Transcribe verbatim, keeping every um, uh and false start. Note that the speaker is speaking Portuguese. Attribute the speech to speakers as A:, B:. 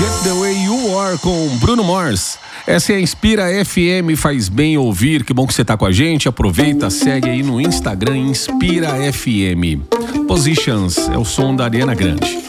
A: Just the Way You Are com Bruno Mars. Essa é a Inspira F M, faz bem ouvir. Que bom que você tá com a gente. Aproveita, segue aí no Instagram Inspira F M. Positions é o som da Ariana Grande.